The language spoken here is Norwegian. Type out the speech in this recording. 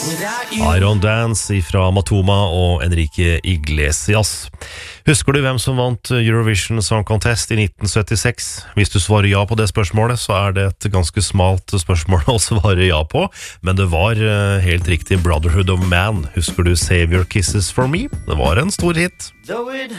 I Don't Dance fra Matoma og Enrique Iglesias. Husker du hvem som vant Eurovision Song Contest i 1976? Hvis du svarer ja på det spørsmålet, så er det et ganske smalt spørsmål å svare ja på, men det var helt riktig Brotherhood of Man. Husker du Save Your Kisses for Me? Det var en stor hit. Though it